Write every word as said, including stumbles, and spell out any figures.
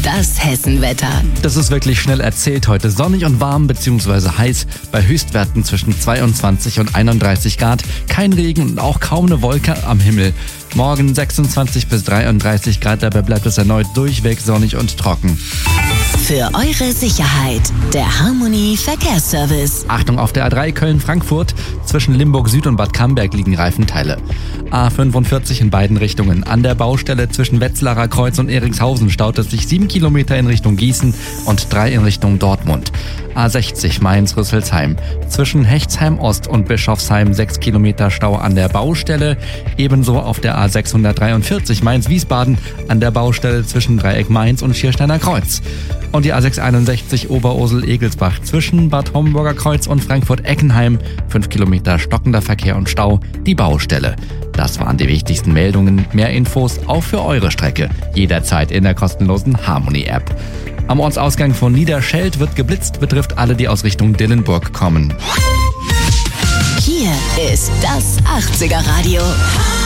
Das Hessenwetter. Das ist wirklich schnell erzählt heute. Sonnig und warm bzw. heiß bei Höchstwerten zwischen zweiundzwanzig und einunddreißig Grad. Kein Regen und auch kaum eine Wolke am Himmel. Morgen sechsundzwanzig bis dreiunddreißig Grad, dabei bleibt es erneut durchweg sonnig und trocken. Für eure Sicherheit, der Harmony Verkehrsservice. Achtung, auf der A drei Köln-Frankfurt zwischen Limburg Süd und Bad Camberg liegen Reifenteile. A fünfundvierzig in beiden Richtungen. An der Baustelle zwischen Wetzlarer Kreuz und Erikshausen staut es sich sieben Kilometer in Richtung Gießen und drei in Richtung Dortmund. A sechzig Mainz-Rüsselsheim. Zwischen Hechtsheim Ost und Bischofsheim sechs Kilometer Stau an der Baustelle. Ebenso auf der A sechshundertdreiundvierzig Mainz-Wiesbaden an der Baustelle zwischen Dreieck Mainz und Schiersteiner Kreuz. Und die A sechshunderteinundsechzig Oberursel-Egelsbach zwischen Bad Homburger Kreuz und Frankfurt-Eckenheim. fünf Kilometer stockender Verkehr und Stau, die Baustelle. Das waren die wichtigsten Meldungen. Mehr Infos auch für eure Strecke. Jederzeit in der kostenlosen Harmony-App. Am Ortsausgang von Niederscheld wird geblitzt, betrifft alle, die aus Richtung Dillenburg kommen. Hier ist das achtziger Radio.